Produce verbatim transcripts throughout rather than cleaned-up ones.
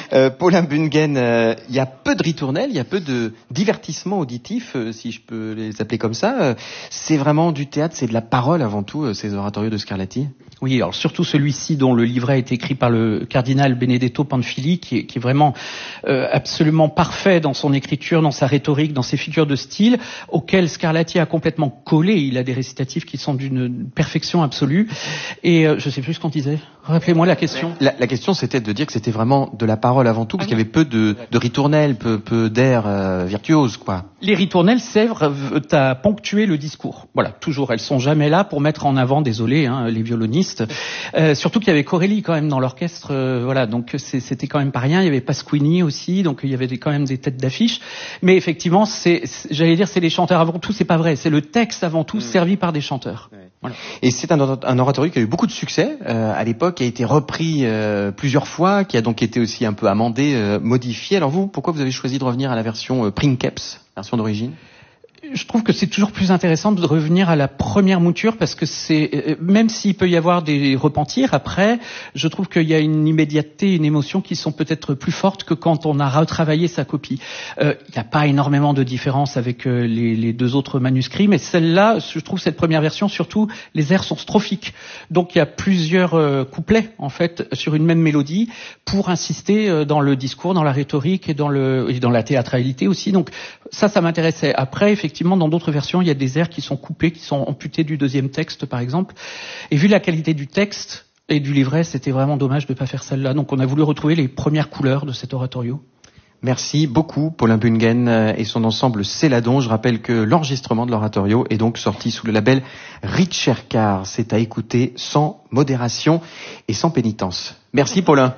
Euh, Paulin Bungen, euh, il y a peu de ritournelles, il y a peu de divertissement auditif, euh, si je peux les appeler comme ça. Euh, c'est vraiment du théâtre, c'est de la parole avant tout, euh, ces oratorios de Scarlatti. Oui, alors surtout celui-ci dont le livret a été écrit par le cardinal Benedetto Panfili, qui est, qui est vraiment euh, absolument parfait dans son écriture, dans sa rhétorique, dans ses figures de style, auquel Scarlatti a complètement collé. Il a des récitatifs qui sont d'une perfection absolue. Et euh, je sais plus ce qu'on disait. Rappelez-moi la question. La, la question, c'était de dire que c'était vraiment de la parole avant tout, parce ah, qu'il y avait peu de, de ritournelles, peu, peu d'air euh, virtuose, quoi. Les ritournelles servent à ponctuer le discours. Voilà, toujours. Elles sont jamais là pour mettre en avant, désolé, hein, les violonistes. Euh, surtout qu'il y avait Corelli quand même dans l'orchestre. Euh, voilà, donc c'est, c'était quand même pas rien. Il y avait Pasquini aussi, donc il y avait des, quand même des têtes d'affiche. Mais effectivement, c'est, c'est, j'allais dire, c'est les chanteurs avant tout. C'est pas vrai. C'est le texte avant tout, mmh. servi par des chanteurs. Ouais. Voilà. Et c'est un, un oratorio qui a eu beaucoup de succès euh, à l'époque, qui a été repris euh, plusieurs fois, qui a donc été aussi un peu amendé, euh, modifié. Alors vous, pourquoi vous avez choisi de revenir à la version euh, Princeps, version d'origine ? Je trouve que c'est toujours plus intéressant de revenir à la première mouture parce que c'est, même s'il peut y avoir des repentirs après, je trouve qu'il y a une immédiateté, une émotion qui sont peut-être plus fortes que quand on a retravaillé sa copie. Euh, il n'y a pas énormément de différence avec euh, les, les deux autres manuscrits, mais celle-là, je trouve cette première version, surtout, les airs sont strophiques. Donc il y a plusieurs euh, couplets, en fait, sur une même mélodie pour insister euh, dans le discours, dans la rhétorique et dans, le, et dans la théâtralité aussi. Donc ça, ça m'intéressait. Après, effectivement, Effectivement, dans d'autres versions, il y a des airs qui sont coupés, qui sont amputés du deuxième texte, par exemple. Et vu la qualité du texte et du livret, c'était vraiment dommage de ne pas faire celle-là. Donc on a voulu retrouver les premières couleurs de cet oratorio. Merci beaucoup, Paulin Bungen et son ensemble Céladon. Je rappelle que l'enregistrement de l'oratorio est donc sorti sous le label Richercar. C'est à écouter sans modération et sans pénitence. Merci, Paulin.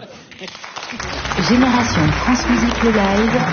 Génération France Musique le live.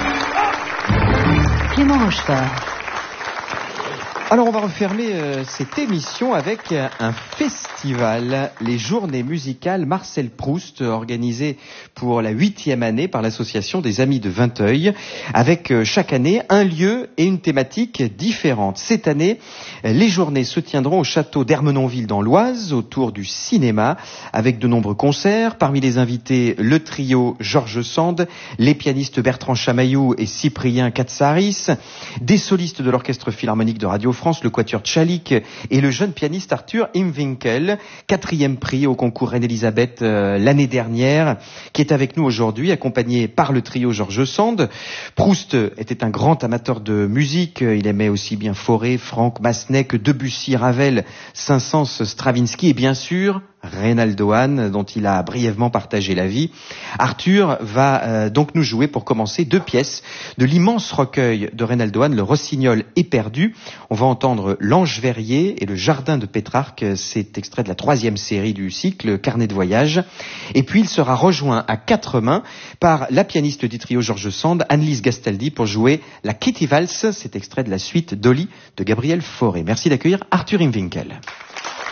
Clément Rochefort. Alors on va refermer euh, cette émission avec euh, un festival, les Journées musicales Marcel Proust, organisées pour la huitième année par l'association des Amis de Vinteuil, avec euh, chaque année un lieu et une thématique différente. Cette année, les journées se tiendront au château d'Ermenonville dans l'Oise, autour du cinéma, avec de nombreux concerts. Parmi les invités, le trio Georges Sand, les pianistes Bertrand Chamaillou et Cyprien Katsaris, des solistes de l'Orchestre Philharmonique de Radio France, le Quatuor Tchalik et le jeune pianiste Arthur Imwinkel, quatrième prix au concours Reine-Elisabeth euh, l'année dernière, qui est avec nous aujourd'hui, accompagné par le trio Georges Sand. Proust était un grand amateur de musique, il aimait aussi bien Fauré, Franck, Massenet que Debussy, Ravel, Saint-Saëns, Stravinsky et bien sûr Reynaldo Hahn, dont il a brièvement partagé la vie. Arthur va euh, donc nous jouer pour commencer deux pièces de l'immense recueil de Reynaldo Hahn, le Rossignol éperdu. On va entendre L'Ange Verrier et le Jardin de Pétrarque, c'est extrait de la troisième série du cycle Carnet de voyage. Et puis il sera rejoint à quatre mains par la pianiste du trio Georges Sand, Annelise Gastaldi, pour jouer la Kitty Valse, c'est extrait de la suite Dolly de Gabriel Fauré. Merci d'accueillir Arthur Imwinkel.